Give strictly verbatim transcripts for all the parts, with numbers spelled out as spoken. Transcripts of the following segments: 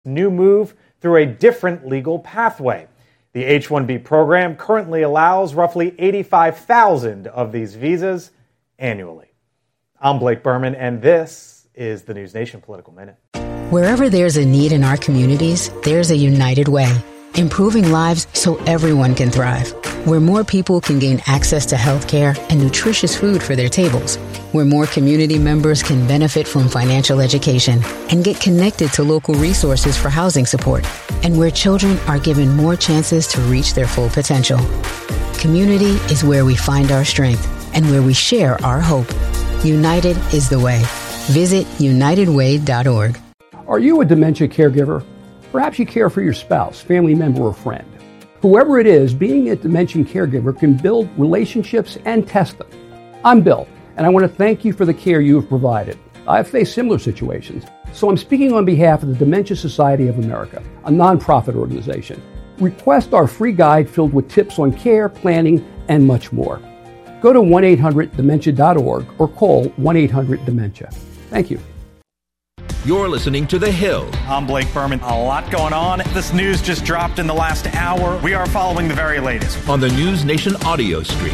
new move through a different legal pathway. The H one B program currently allows roughly eighty-five thousand of these visas annually. I'm Blake Berman, and this is the News Nation Political Minute. Wherever there's a need in our communities, there's a United Way, improving lives so everyone can thrive. Where more people can gain access to health care and nutritious food for their tables. Where more community members can benefit from financial education and get connected to local resources for housing support. And where children are given more chances to reach their full potential. Community is where we find our strength and where we share our hope. United is the way. Visit united way dot org. Are you a dementia caregiver? Perhaps you care for your spouse, family member, or friend. Whoever it is, being a dementia caregiver can build relationships and test them. I'm Bill, and I want to thank you for the care you have provided. I've faced similar situations, so I'm speaking on behalf of the Dementia Society of America, a nonprofit organization. Request our free guide filled with tips on care, planning, and much more. Go to one eight hundred dementia dot org or call one eight hundred dementia. Thank you. You're listening to The Hill. I'm Blake Berman. A lot going on. This news just dropped in the last hour. We are following the very latest on the News Nation audio stream.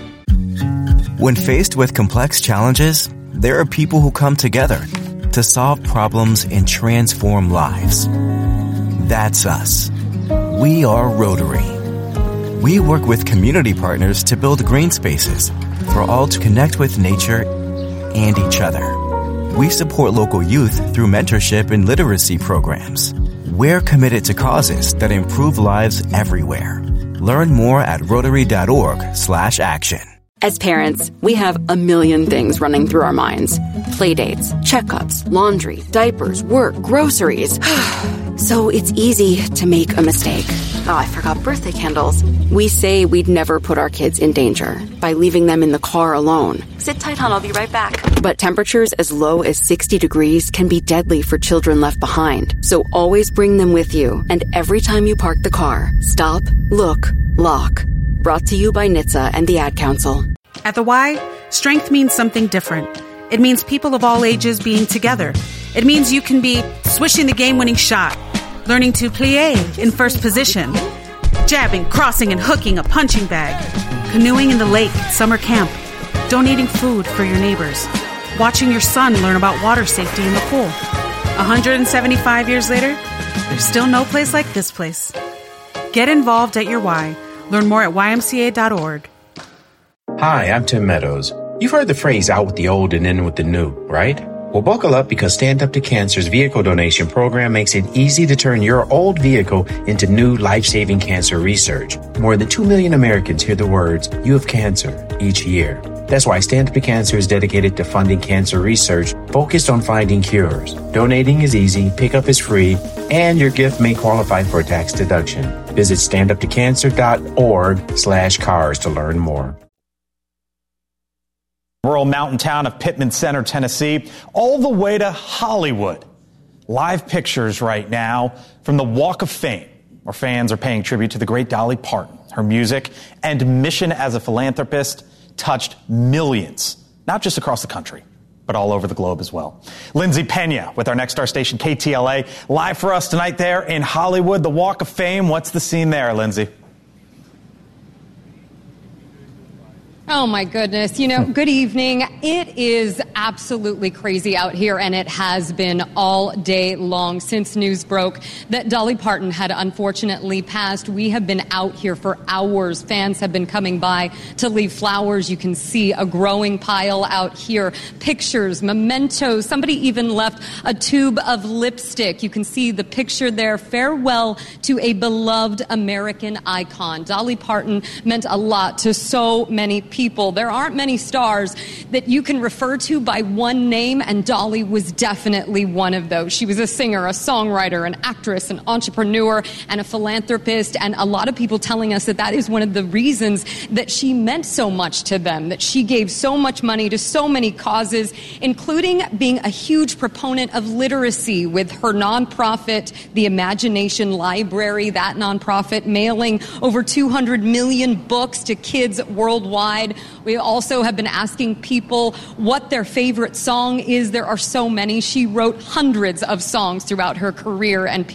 When faced with complex challenges, there are people who come together to solve problems and transform lives. That's us. We are Rotary. We work with community partners to build green spaces for all to connect with nature and each other. We support local youth through mentorship and literacy programs. We're committed to causes that improve lives everywhere. Learn more at rotary dot org slash action. As parents, we have a million things running through our minds. Playdates, checkups, laundry, diapers, work, groceries. So it's easy to make a mistake. Oh, I forgot birthday candles. We say we'd never put our kids in danger by leaving them in the car alone. Sit tight, hon, I'll be right back. But temperatures as low as sixty degrees can be deadly for children left behind. So always bring them with you. And every time you park the car, stop, look, lock. Brought to you by N H T S A and the Ad Council. At the Y, strength means something different. It means people of all ages being together. It means you can be swishing the game-winning shot, learning to plie in first position, jabbing, crossing, and hooking a punching bag, canoeing in the lake at summer camp, donating food for your neighbors, watching your son learn about water safety in the pool. one hundred seventy-five years later, there's still no place like this place. Get involved at your Y. Learn more at y m c a dot org. Hi, I'm Tim Meadows. You've heard the phrase out with the old and in with the new, right? Well, buckle up because Stand Up to Cancer's vehicle donation program makes it easy to turn your old vehicle into new life-saving cancer research. More than two million Americans hear the words, "You have cancer," each year. That's why Stand Up to Cancer is dedicated to funding cancer research focused on finding cures. Donating is easy, pickup is free, and your gift may qualify for a tax deduction. Visit stand up to cancer dot org slash cars to learn more. Rural mountain town of Pittman Center, Tennessee, all the way to Hollywood. Live pictures right now from the Walk of Fame, where fans are paying tribute to the great Dolly Parton. Her music and mission as a philanthropist touched millions, not just across the country, but all over the globe as well. Lindsay Pena with our next star station, K T L A, live for us tonight there in Hollywood, the Walk of Fame. What's the scene there, Lindsay? Oh, my goodness. You know, good evening. It is absolutely crazy out here, and it has been all day long since news broke that Dolly Parton had unfortunately passed. We have been out here for hours. Fans have been coming by to leave flowers. You can see a growing pile out here. Pictures, mementos. Somebody even left a tube of lipstick. You can see the picture there. Farewell to a beloved American icon. Dolly Parton meant a lot to so many people. People. There aren't many stars that you can refer to by one name, and Dolly was definitely one of those. She was a singer, a songwriter, an actress, an entrepreneur, and a philanthropist, and a lot of people telling us that that is one of the reasons that she meant so much to them, that she gave so much money to so many causes, including being a huge proponent of literacy with her nonprofit, the Imagination Library, that nonprofit mailing over two hundred million books to kids worldwide. We also have been asking people what their favorite song is. There are so many. She wrote hundreds of songs throughout her career, and